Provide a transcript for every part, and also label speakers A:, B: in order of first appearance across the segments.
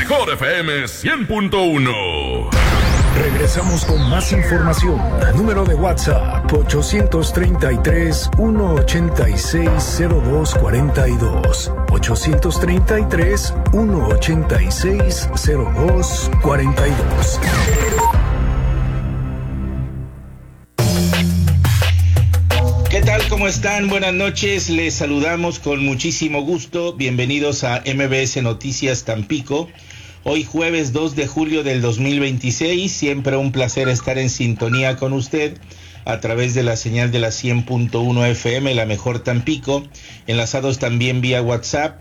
A: mejor FM 100.1.
B: Regresamos con más información. Número de WhatsApp 833-186-0242. 833-186-0242.
C: ¿Qué tal? ¿Cómo están? Buenas noches. Les saludamos con muchísimo gusto. Bienvenidos a MBS Noticias Tampico. Hoy jueves 2 de julio del 2026. Siempre un placer estar en sintonía con usted a través de la señal de la 100.1 FM, la mejor Tampico. Enlazados también vía WhatsApp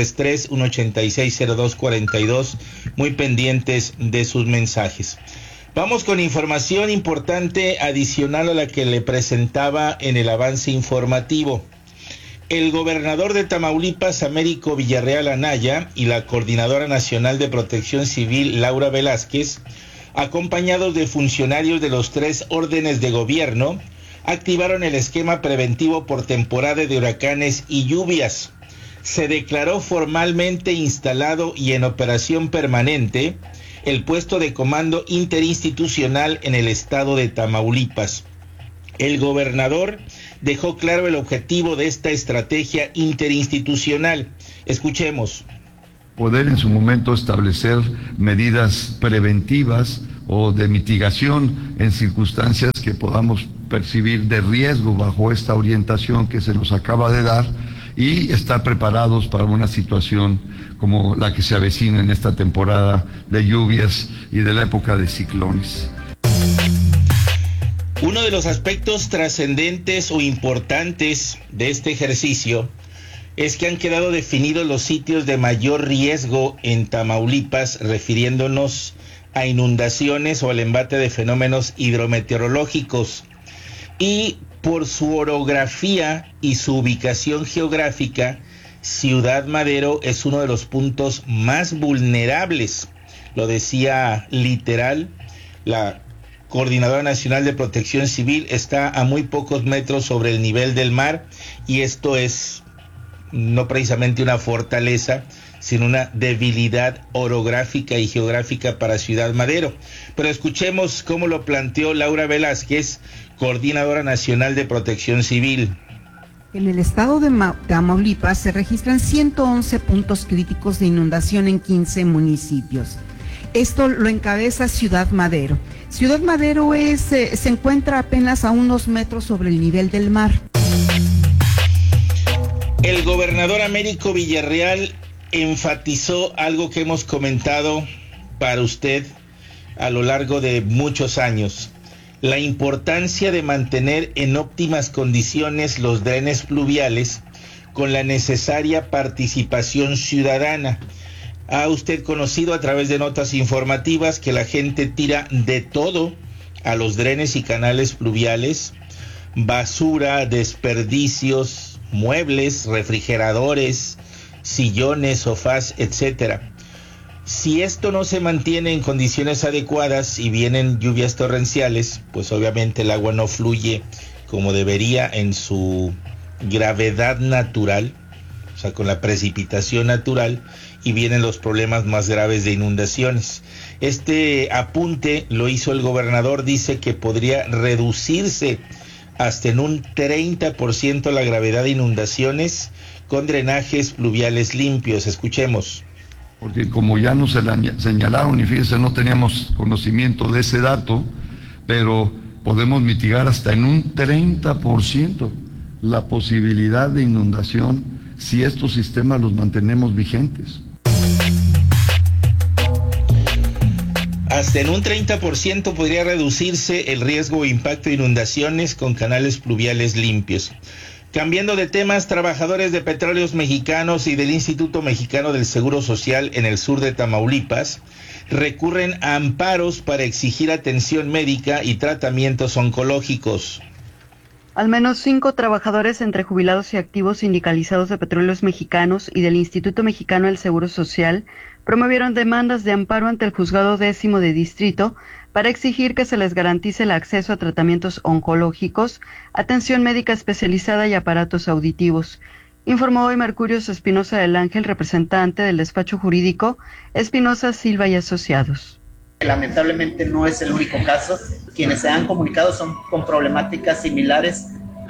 C: 833-186-0242. Muy pendientes de sus mensajes. Vamos con información importante adicional a la que le presentaba en el avance informativo. El gobernador de Tamaulipas, Américo Villarreal Anaya, y la Coordinadora Nacional de Protección Civil, Laura Velázquez, acompañados de funcionarios de los 3 órdenes de gobierno, activaron el esquema preventivo por temporada de huracanes y lluvias. Se declaró formalmente instalado y en operación permanente el puesto de comando interinstitucional en el estado de Tamaulipas. El gobernador dejó claro el objetivo de esta estrategia interinstitucional. Escuchemos.
D: Poder en su momento establecer medidas preventivas o de mitigación en circunstancias que podamos percibir de riesgo bajo esta orientación que se nos acaba de dar, y estar preparados para una situación como la que se avecina en esta temporada de lluvias y de la época de ciclones.
C: Uno de los aspectos trascendentes o importantes de este ejercicio es que han quedado definidos los sitios de mayor riesgo en Tamaulipas, refiriéndonos a inundaciones o al embate de fenómenos hidrometeorológicos. Y por su orografía y su ubicación geográfica, Ciudad Madero es uno de los puntos más vulnerables. Lo decía literal la Coordinadora Nacional de Protección Civil. Está a muy pocos metros sobre el nivel del mar, y esto es no precisamente una fortaleza, sino una debilidad orográfica y geográfica para Ciudad Madero. Pero escuchemos cómo lo planteó Laura Velázquez, Coordinadora Nacional de Protección Civil.
E: En el estado de Tamaulipas se registran 111 puntos críticos de inundación en 15 municipios. Esto lo encabeza Ciudad Madero. Ciudad Madero se encuentra apenas a unos metros sobre el nivel del mar.
C: El gobernador Américo Villarreal enfatizó algo que hemos comentado para usted a lo largo de muchos años: la importancia de mantener en óptimas condiciones los drenes pluviales con la necesaria participación ciudadana. Ha usted conocido a través de notas informativas que la gente tira de todo a los drenes y canales pluviales: basura, desperdicios, muebles, refrigeradores, sillones, sofás, etcétera. Si esto no se mantiene en condiciones adecuadas y vienen lluvias torrenciales, pues obviamente el agua no fluye como debería en su gravedad natural, o sea, con la precipitación natural, y vienen los problemas más graves de inundaciones. Este apunte lo hizo el gobernador. Dice que podría reducirse hasta en un 30% la gravedad de inundaciones con drenajes pluviales limpios. Escuchemos.
D: Porque como ya nos señalaron, y fíjense, no teníamos conocimiento de ese dato, pero podemos mitigar hasta en un 30% la posibilidad de inundación si estos sistemas los mantenemos vigentes.
C: Hasta en un 30% podría reducirse el riesgo o impacto de inundaciones con canales pluviales limpios. Cambiando de temas, trabajadores de Petróleos Mexicanos y del Instituto Mexicano del Seguro Social en el sur de Tamaulipas recurren a amparos para exigir atención médica y tratamientos oncológicos.
F: Al menos 5 trabajadores entre jubilados y activos sindicalizados de Petróleos Mexicanos y del Instituto Mexicano del Seguro Social promovieron demandas de amparo ante el Juzgado 10º de Distrito para exigir que se les garantice el acceso a tratamientos oncológicos, atención médica especializada y aparatos auditivos. informó hoy Mercurio Espinosa del Ángel, representante del despacho jurídico Espinosa, Silva y Asociados.
G: Lamentablemente no es el único caso. Quienes se han comunicado son con problemáticas similares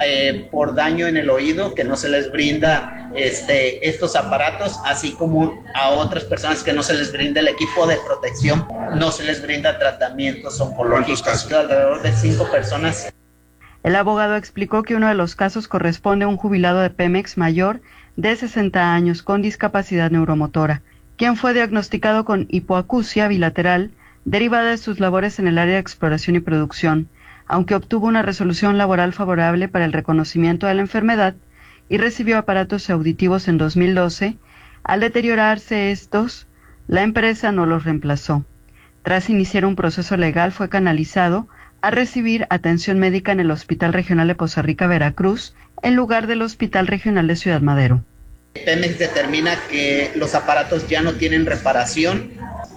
G: por daño en el oído, que no se les brinda estos aparatos, así como a otras personas que no se les brinda el equipo de protección, no se les brinda tratamientos oncológicos. Alrededor de 5 personas.
F: El abogado explicó que uno de los casos corresponde a un jubilado de Pemex mayor de 60 años con discapacidad neuromotora, quien fue diagnosticado con hipoacusia bilateral derivada de sus labores en el área de exploración y producción, aunque obtuvo una resolución laboral favorable para el reconocimiento de la enfermedad y recibió aparatos auditivos en 2012, al deteriorarse estos, la empresa no los reemplazó. Tras iniciar un proceso legal, fue canalizado a recibir atención médica en el Hospital Regional de Poza Rica, Veracruz, en lugar del Hospital Regional de Ciudad Madero.
G: Pemex determina que los aparatos ya no tienen reparación,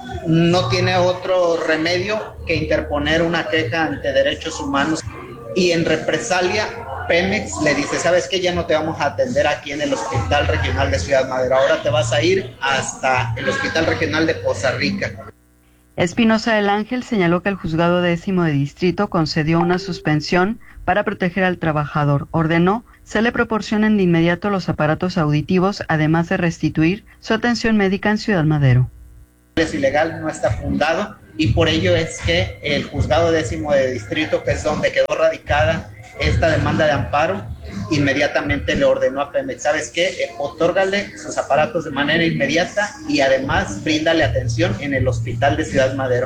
G: no tiene otro remedio que interponer una queja ante derechos humanos, y en represalia Pemex le dice: ¿sabes qué? Ya no te vamos a atender aquí en el Hospital Regional de Ciudad Madero, ahora te vas a ir hasta el Hospital Regional de Poza Rica.
F: Espinosa del Ángel señaló que el juzgado 10º de distrito concedió una suspensión para proteger al trabajador. Ordenó se le proporcionen de inmediato los aparatos auditivos, además de restituir su atención médica en Ciudad Madero.
G: Es ilegal, no está fundado, y por ello es que el juzgado 10º de distrito, que es donde quedó radicada esta demanda de amparo, inmediatamente le ordenó a Pemex: ¿sabes qué? Otórgale sus aparatos de manera inmediata y además bríndale atención en el hospital de Ciudad Madero.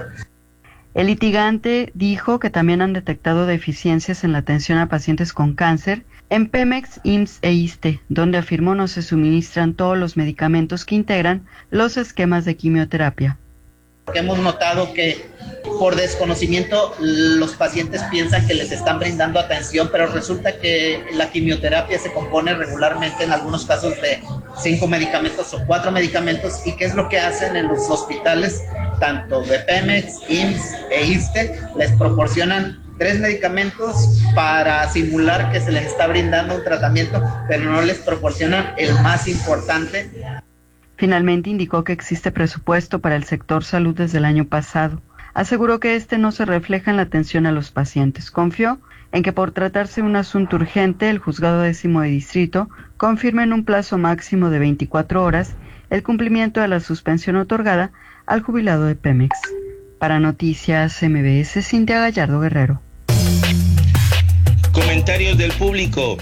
F: El litigante dijo que también han detectado deficiencias en la atención a pacientes con cáncer en Pemex, IMSS e ISSSTE, donde afirmó no se suministran todos los medicamentos que integran los esquemas de quimioterapia.
G: Hemos notado que por desconocimiento los pacientes piensan que les están brindando atención, pero resulta que la quimioterapia se compone regularmente en algunos casos de 5 medicamentos o 4 medicamentos. ¿Y qué es lo que hacen en los hospitales, tanto de Pemex, IMSS e ISSSTE? Les proporcionan 3 medicamentos para simular que se les está brindando un tratamiento, pero no les proporcionan el más importante.
F: Finalmente indicó que existe presupuesto para el sector salud desde el año pasado. Aseguró que este no se refleja en la atención a los pacientes. Confió en que por tratarse de un asunto urgente, el juzgado 10º de distrito confirme en un plazo máximo de 24 horas el cumplimiento de la suspensión otorgada al jubilado de Pemex. Para Noticias MBS, Cintia Gallardo Guerrero.
C: Comentarios del público.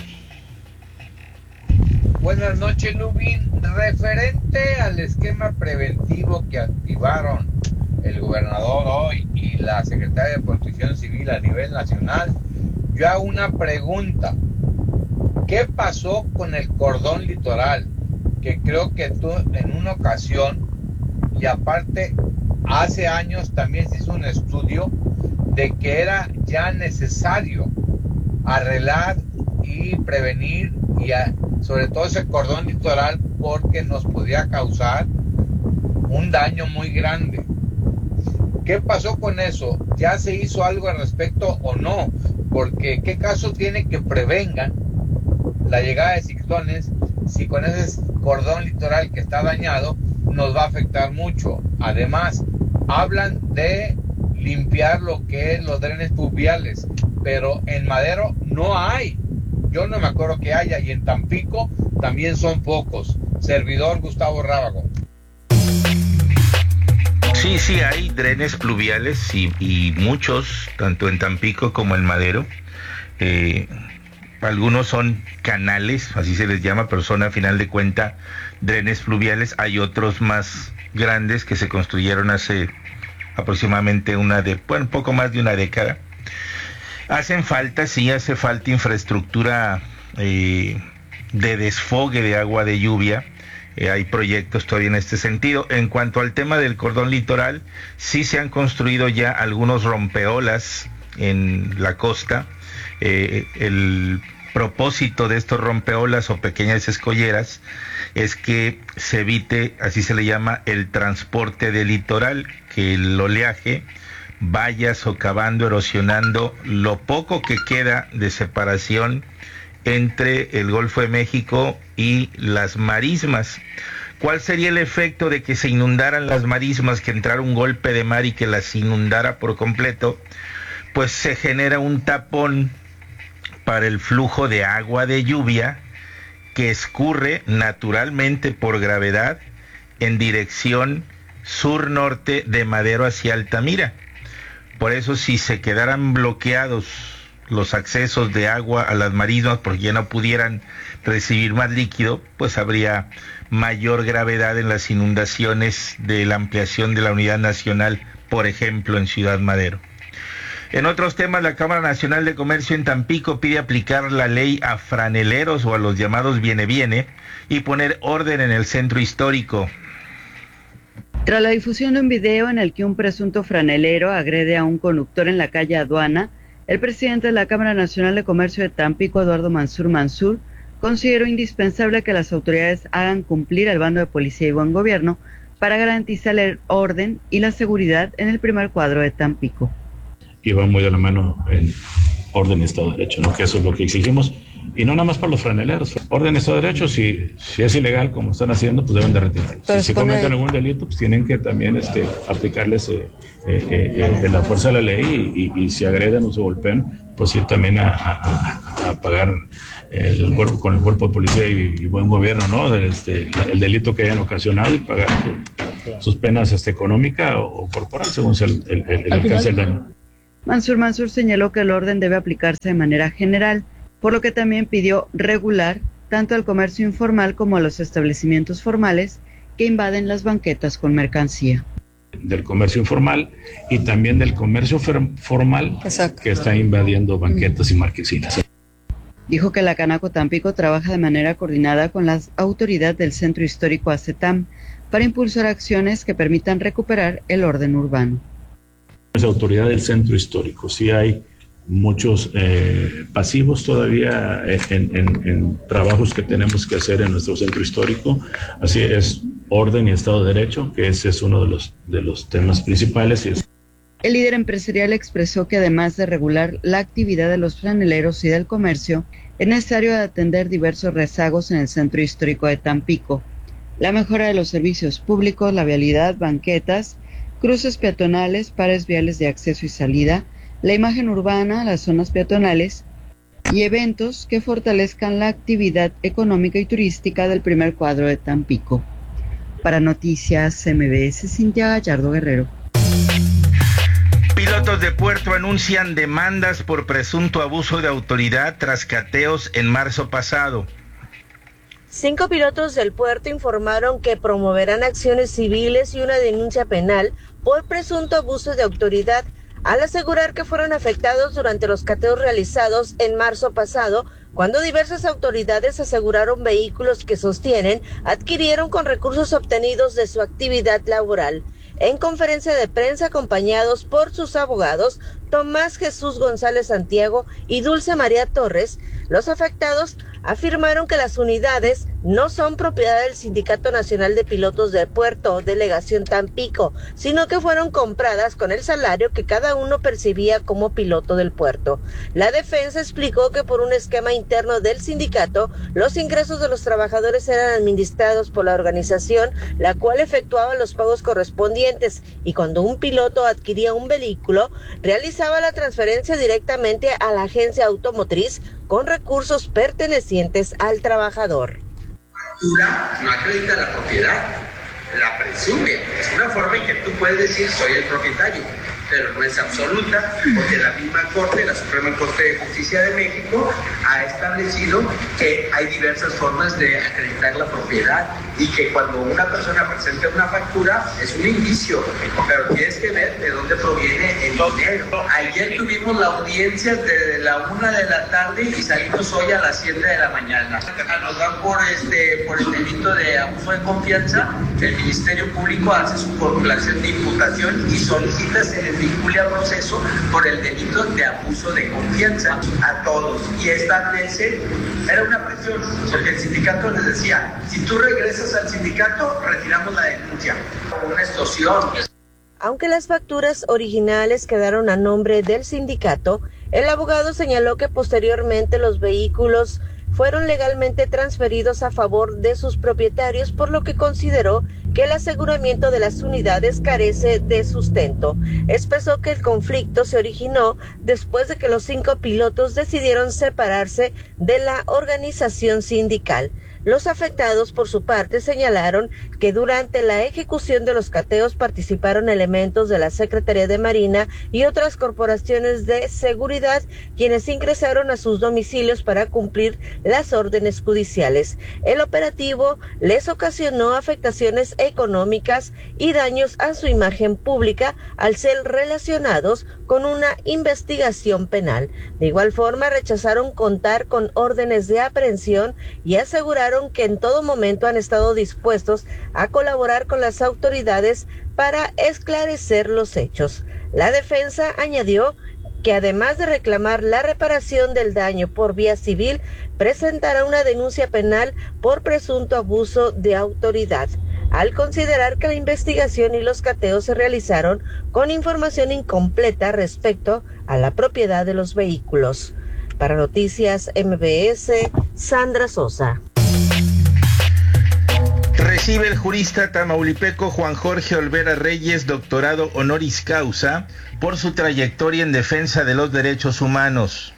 H: Buenas noches, Lubin. Referente al esquema preventivo que activaron el gobernador hoy y la secretaria de Protección Civil a nivel nacional, yo hago una pregunta. ¿Qué pasó con el cordón litoral? Que creo que tú en una ocasión, y aparte hace años también se hizo un estudio de que era ya necesario arreglar y prevenir sobre todo ese cordón litoral, porque nos podía causar un daño muy grande. ¿Qué pasó con eso? ¿Ya se hizo algo al respecto o no? Porque ¿qué caso tiene que prevengan la llegada de ciclones si con ese cordón litoral que está dañado nos va a afectar mucho? Además, hablan de limpiar lo que es los drenes pluviales, pero en Madero no hay. Yo no me acuerdo que haya, y en Tampico también son pocos. Servidor Gustavo Rábago.
I: Sí, hay drenes pluviales y muchos, tanto en Tampico como en Madero. Algunos son canales, así se les llama, pero son a final de cuenta drenes pluviales. Hay otros más grandes que se construyeron hace aproximadamente un poco más de una década. Hace falta infraestructura de desfogue de agua de lluvia. Hay proyectos todavía en este sentido. En cuanto al tema del cordón litoral, sí se han construido ya algunos rompeolas en la costa. El propósito de estos rompeolas o pequeñas escolleras es que se evite, así se le llama, el transporte del litoral, que el oleaje vaya socavando, erosionando lo poco que queda de separación entre el Golfo de México y las marismas. ¿Cuál sería el efecto de que se inundaran las marismas, que entrara un golpe de mar y que las inundara por completo? Pues se genera un tapón para el flujo de agua de lluvia que escurre naturalmente por gravedad en dirección sur-norte de Madero hacia Altamira. Por eso, si se quedaran bloqueados los accesos de agua a las marismas porque ya no pudieran recibir más líquido, pues habría mayor gravedad en las inundaciones de la ampliación de la unidad nacional, por ejemplo, en Ciudad Madero. En otros temas, la Cámara Nacional de Comercio en Tampico pide aplicar la ley a franeleros o a los llamados viene-viene y poner orden en el centro histórico.
F: Tras la difusión de un video en el que un presunto franelero agrede a un conductor en la calle Aduana, el presidente de la Cámara Nacional de Comercio de Tampico, Eduardo Mansur, consideró indispensable que las autoridades hagan cumplir al bando de policía y buen gobierno para garantizar el orden y la seguridad en el primer cuadro de Tampico.
J: Y va muy de la mano en orden y Estado de Derecho, ¿no? Que eso es lo que exigimos, y no nada más para los franeleros. Orden y Estado de Derecho, si es ilegal como están haciendo, pues deben de retirarlo. Si cometen algún delito, pues tienen que también aplicarles la fuerza de la ley, y si agreden o se golpean, pues ir también a pagar con el cuerpo de policía y buen gobierno, ¿no? El delito que hayan ocasionado, y pagar sus penas económicas o corporal, según sea el alcance del daño.
F: Mansur señaló que el orden debe aplicarse de manera general, por lo que también pidió regular tanto al comercio informal como a los establecimientos formales que invaden las banquetas con mercancía.
J: Del comercio informal y también del comercio formal. Exacto. Que está invadiendo banquetas y marquesinas.
F: Dijo que la Canaco Tampico trabaja de manera coordinada con la autoridad del Centro Histórico ACETAM para impulsar acciones que permitan recuperar el orden urbano.
J: Es autoridad del Centro Histórico. Sí hay muchos pasivos todavía en trabajos que tenemos que hacer en nuestro Centro Histórico. Así es, orden y Estado de Derecho, que ese es uno de los temas principales.
F: El líder empresarial expresó que además de regular la actividad de los franeleros y del comercio, es necesario atender diversos rezagos en el Centro Histórico de Tampico. La mejora de los servicios públicos, la vialidad, banquetas, cruces peatonales, pares viales de acceso y salida, la imagen urbana, las zonas peatonales y eventos que fortalezcan la actividad económica y turística del primer cuadro de Tampico. Para Noticias MBS, Cintia Gallardo Guerrero.
I: Pilotos de puerto anuncian demandas por presunto abuso de autoridad tras cateos en marzo pasado.
K: 5 pilotos del puerto informaron que promoverán acciones civiles y una denuncia penal por presunto abuso de autoridad, al asegurar que fueron afectados durante los cateos realizados en marzo pasado, cuando diversas autoridades aseguraron vehículos que sostienen adquirieron con recursos obtenidos de su actividad laboral. En conferencia de prensa acompañados por sus abogados, Tomás Jesús González Santiago y Dulce María Torres, los afectados afirmaron que las unidades no son propiedad del Sindicato Nacional de Pilotos del Puerto, Delegación Tampico, sino que fueron compradas con el salario que cada uno percibía como piloto del puerto. La defensa explicó que por un esquema interno del sindicato, los ingresos de los trabajadores eran administrados por la organización, la cual efectuaba los pagos correspondientes, y cuando un piloto adquiría un vehículo, realizaba la transferencia directamente a la agencia automotriz con recursos pertenecientes al trabajador.
L: No acredita la propiedad, la presume. Es una forma en que tú puedes decir soy el propietario, pero no es absoluta, porque la misma Corte, la Suprema Corte de Justicia de México, ha establecido que hay diversas formas de acreditar la propiedad y que cuando una persona presenta una factura es un indicio, pero tienes que ver de dónde proviene el dinero. Ayer tuvimos la audiencia desde la 1 de la tarde y salimos hoy a las 7 de la mañana. Nos dan por el delito de abuso de confianza. El Ministerio Público hace su formulación de imputación y solicita se les vincule a proceso por el delito de abuso de confianza a todos, y establece, era una presión, porque el sindicato les decía, si tú regresas al sindicato, retiramos la denuncia, una extorsión.
K: Aunque las facturas originales quedaron a nombre del sindicato, el abogado señaló que posteriormente los vehículos fueron legalmente transferidos a favor de sus propietarios, por lo que consideró que el aseguramiento de las unidades carece de sustento. Expresó que el conflicto se originó después de que los 5 pilotos decidieron separarse de la organización sindical. Los afectados, por su parte, señalaron que durante la ejecución de los cateos participaron elementos de la Secretaría de Marina y otras corporaciones de seguridad, quienes ingresaron a sus domicilios para cumplir las órdenes judiciales. El operativo les ocasionó afectaciones económicas y daños a su imagen pública al ser relacionados con una investigación penal. De igual forma, rechazaron contar con órdenes de aprehensión y aseguraron que en todo momento han estado dispuestos a colaborar con las autoridades para esclarecer los hechos. La defensa añadió que además de reclamar la reparación del daño por vía civil, presentará una denuncia penal por presunto abuso de autoridad, al considerar que la investigación y los cateos se realizaron con información incompleta respecto a la propiedad de los vehículos. Para Noticias MBS, Sandra Sosa.
I: Recibe el jurista tamaulipeco Juan Jorge Olvera Reyes doctorado honoris causa por su trayectoria en defensa de los derechos humanos.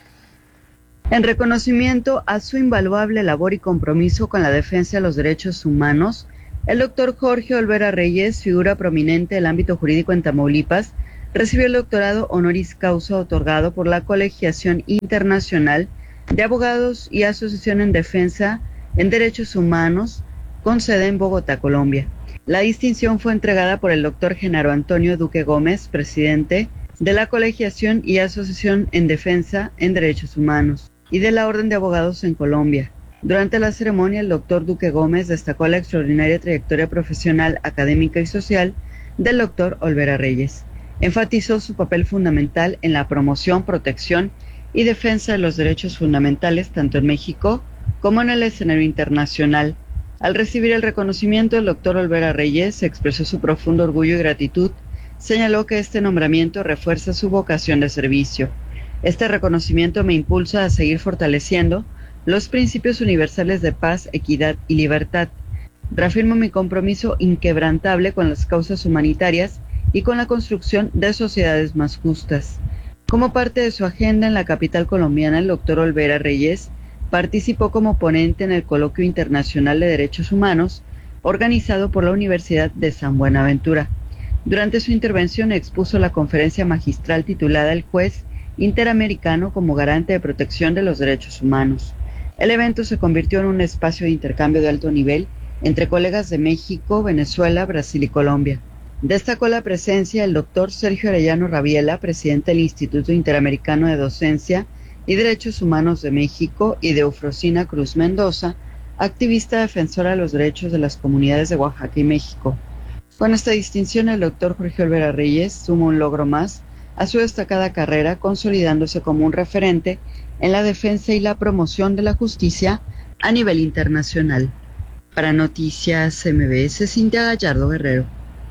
F: En reconocimiento a su invaluable labor y compromiso con la defensa de los derechos humanos, el doctor Jorge Olvera Reyes, figura prominente del ámbito jurídico en Tamaulipas, recibió el doctorado honoris causa otorgado por la Colegiación Internacional de Abogados y Asociación en Defensa en Derechos Humanos, con sede en Bogotá, Colombia. La distinción fue entregada por el doctor Genaro Antonio Duque Gómez, presidente de la Colegiación y Asociación en Defensa en Derechos Humanos y de la Orden de Abogados en Colombia. Durante la ceremonia, el doctor Duque Gómez destacó la extraordinaria trayectoria profesional, académica y social del doctor Olvera Reyes. Enfatizó su papel fundamental en la promoción, protección y defensa de los derechos fundamentales tanto en México como en el escenario internacional. Al recibir el reconocimiento, el doctor Olvera Reyes expresó su profundo orgullo y gratitud. Señaló que este nombramiento refuerza su vocación de servicio. Este reconocimiento me impulsa a seguir fortaleciendo los principios universales de paz, equidad y libertad. Reafirmo mi compromiso inquebrantable con las causas humanitarias y con la construcción de sociedades más justas. Como parte de su agenda en la capital colombiana, el doctor Olvera Reyes participó como ponente en el Coloquio Internacional de Derechos Humanos, organizado por la Universidad de San Buenaventura. Durante su intervención expuso la conferencia magistral titulada El Juez Interamericano como Garante de Protección de los Derechos Humanos. El evento se convirtió en un espacio de intercambio de alto nivel entre colegas de México, Venezuela, Brasil y Colombia. Destacó la presencia del doctor Sergio Arellano Rabiela, presidente del Instituto Interamericano de Docencia y Derechos Humanos de México, y de Eufrosina Cruz Mendoza, activista defensora de los derechos de las comunidades de Oaxaca y México. Con esta distinción, el doctor Jorge Olvera Reyes suma un logro más a su destacada carrera, consolidándose como un referente en la defensa y la promoción de la justicia a nivel internacional. Para Noticias MBS, Cintia Gallardo Guerrero.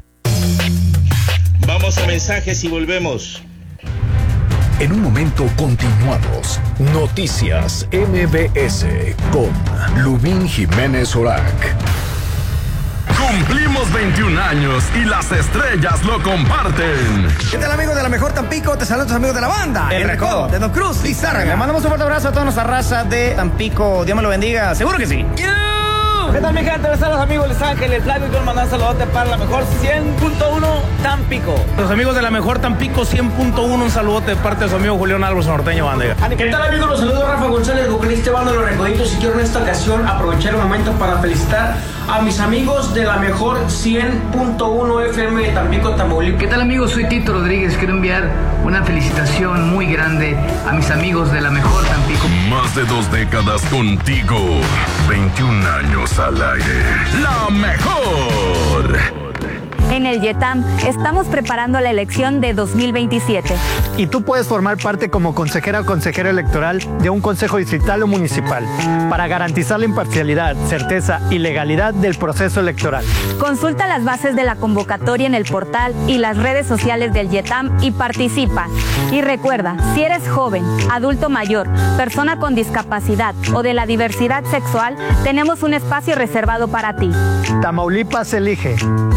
C: Vamos a mensajes y volvemos.
B: En un momento continuamos. Noticias MBS con Lubín Jiménez Orac.
A: Cumplimos 21 años y las estrellas lo comparten.
M: ¿Qué tal, amigos de la mejor Tampico? Te saludo a tus amigos de la banda El Recodo, de Don Cruz, Lizárraga. Le mandamos un fuerte abrazo a toda nuestra raza de Tampico. Dios me lo bendiga, seguro que sí.
N: ¿Qué tal, mi gente? ¿Qué tal, los amigos de Los Ángeles? Flavio, quiero mandar un saludote para la mejor 100.1 Tampico.
M: Los amigos de la mejor Tampico 100.1, un saludote de parte de su amigo Julián Álvarez Norteño Bandega.
N: ¿Qué tal, amigos? Los saludos Rafa González, vocalista de Banda Los Recoditos, y quiero en esta ocasión aprovechar el momento para felicitar a mis amigos de la mejor 100.1 FM de Tampico, Tamaulipas.
O: ¿Qué tal, amigos? Soy Tito Rodríguez. Quiero enviar una felicitación muy grande a mis amigos de la mejor Tampico.
A: Más de 2 décadas contigo. 21 años al aire. La mejor.
P: En el YETAM estamos preparando la elección de 2027.
Q: Y tú puedes formar parte como consejera o consejero electoral de un consejo distrital o municipal para garantizar la imparcialidad, certeza y legalidad del proceso electoral.
P: Consulta las bases de la convocatoria en el portal y las redes sociales del YETAM y participa. Y recuerda, si eres joven, adulto mayor, persona con discapacidad o de la diversidad sexual, tenemos un espacio reservado para ti.
Q: Tamaulipas elige.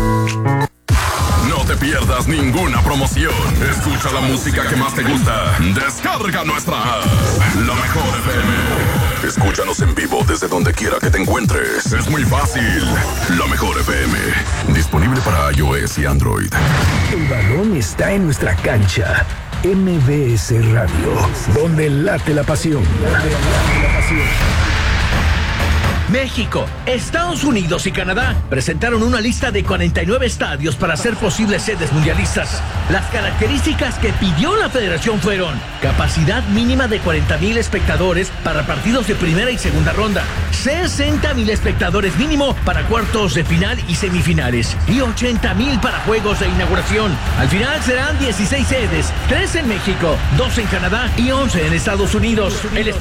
A: No te pierdas ninguna promoción. Escucha la música que más te gusta. Descarga nuestra app, La Mejor FM. Escúchanos en vivo desde donde quiera que te encuentres. Es muy fácil. La Mejor FM. Disponible para iOS y Android.
B: El balón está en nuestra cancha. MBS Radio, donde late la pasión.
R: México, Estados Unidos y Canadá presentaron una lista de 49 estadios para ser posibles sedes mundialistas. Las características que pidió la federación fueron capacidad mínima de 40,000 espectadores para partidos de primera y segunda ronda, 60,000 espectadores mínimo para cuartos de final y semifinales y 80,000 para juegos de inauguración. Al final serán 16 sedes, 3 en México, 2 en Canadá y 11 en Estados Unidos.